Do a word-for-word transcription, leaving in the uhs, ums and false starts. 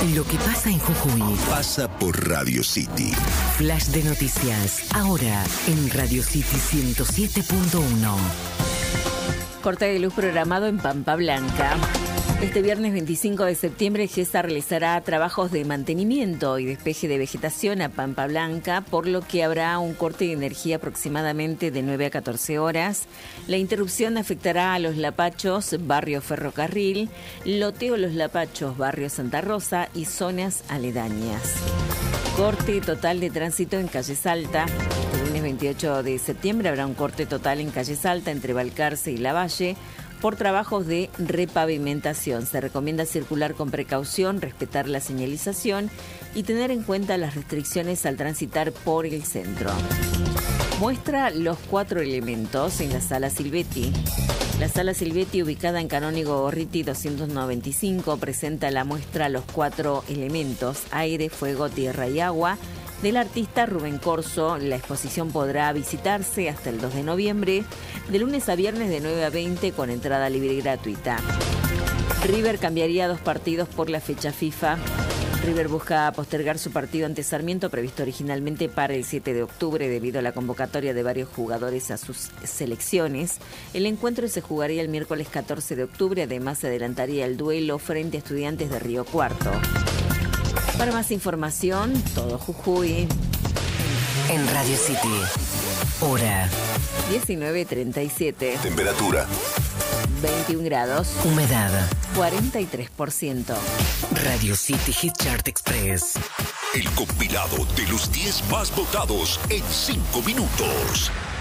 Lo que pasa en Jujuy pasa por Radio City. Flash de noticias, ahora en Radio City ciento siete punto uno. Corte de luz programado en Pampa Blanca. Este viernes veinticinco de septiembre, GESA realizará trabajos de mantenimiento y despeje de vegetación a Pampa Blanca, por lo que habrá un corte de energía aproximadamente de nueve a catorce horas. La interrupción afectará a Los Lapachos, barrio Ferrocarril, Loteo Los Lapachos, barrio Santa Rosa y zonas aledañas. Corte total de tránsito en Calle Salta. El lunes veintiocho de septiembre habrá un corte total en Calle Salta entre Balcarce y Lavalle por trabajos de repavimentación. Se recomienda circular con precaución, respetar la señalización y tener en cuenta las restricciones al transitar por el centro. Muestra Los Cuatro Elementos en la Sala Silvetti. La Sala Silvetti, ubicada en Canónigo Gorriti doscientos noventa y cinco, presenta la muestra Los Cuatro Elementos, aire, fuego, tierra y agua, del artista Rubén Corso. La exposición podrá visitarse hasta el dos de noviembre, de lunes a viernes de nueve a veinte, con entrada libre y gratuita. River cambiaría dos partidos por la fecha FIFA. River busca postergar su partido ante Sarmiento, previsto originalmente para el siete de octubre, debido a la convocatoria de varios jugadores a sus selecciones. El encuentro se jugaría el miércoles catorce de octubre, además se adelantaría el duelo frente a Estudiantes de Río Cuarto. Para más información, todo Jujuy en Radio City. Hora diecinueve treinta y siete. Temperatura veintiún grados. Humedad cuarenta y tres por ciento. Radio City Hit Chart Express. El compilado de los diez más votados en cinco minutos.